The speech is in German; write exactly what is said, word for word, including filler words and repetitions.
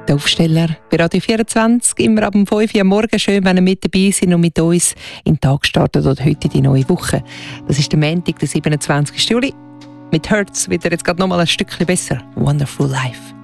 Der Aufsteller bei Radio vierundzwanzig, immer ab um fünf Uhr am Morgen. Schön, wenn ihr mit dabei seid und mit uns in den Tag startet oder heute die neue Woche. Das ist der Montag, der siebenundzwanzigsten Juli. Mit Hertz wird er jetzt gerade noch mal ein Stückchen besser. Wonderful Life.